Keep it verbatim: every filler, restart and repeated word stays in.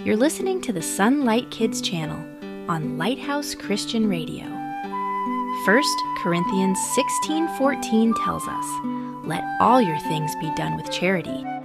You're listening to the Sunlight Kids channel on Lighthouse Christian Radio. First Corinthians sixteen fourteen tells us, "Let all your things be done with charity,